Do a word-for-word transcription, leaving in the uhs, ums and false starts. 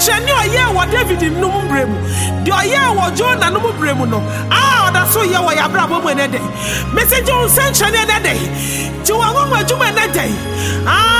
nsɛnkyerɛnne a ɔyɛɛ wɔ David nom brɛ mu, deɛ ɔyɛɛ wɔ Jonah nom brɛ mu no, a ɔda so yɛ wɔ yɛabrabɔ mu ɛnɛ dɛ. Message wo nsɛnkyerɛnne ɛnɛ dɛ. Ti wɔn ho adwuma ɛnɛ dɛ.